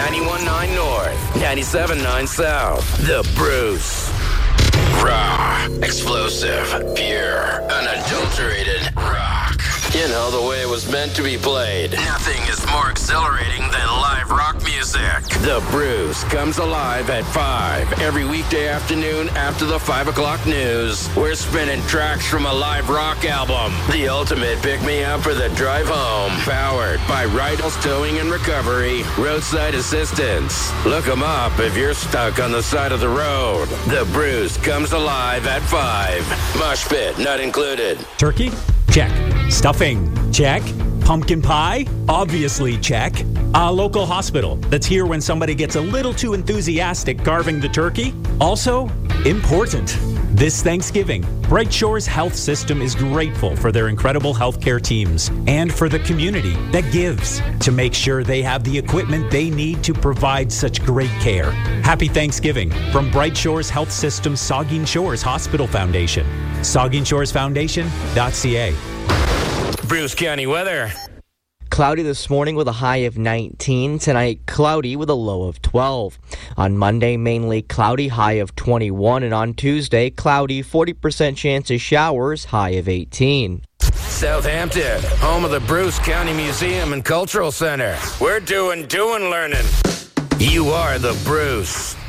91.9 North, 97.9 South. The Bruce. Raw, explosive, pure, unadulterated rock. You know, the way it was meant to be played. Nothing is more exhilarating than live rock music. The Bruce comes alive at 5 every weekday afternoon after the 5 o'clock news. We're spinning tracks from a live rock album. The ultimate pick-me-up for the drive home. Powered by Rydell's Towing and Recovery, Roadside Assistance. Look them up if you're stuck on the side of the road. The Bruce comes alive at 5. Mosh pit not included. Turkey? Check. Stuffing? Check. Pumpkin pie? Obviously check. A local hospital that's here when somebody gets a little too enthusiastic carving the turkey? Also, important. This Thanksgiving, Bright Shores Health System is grateful for their incredible healthcare teams and for the community that gives to make sure they have the equipment they need to provide such great care. Happy Thanksgiving from Bright Shores Health System Saugeen Shores Hospital Foundation. SaugeenShoresFoundation.ca. Bruce County weather. Cloudy this morning with a high of 19. Tonight, cloudy with a low of 12. On Monday, mainly cloudy, high of 21. And on Tuesday, cloudy, 40% chance of showers, high of 18. Southampton, home of the Bruce County Museum and Cultural Center. We're doing learning. You are the Bruce.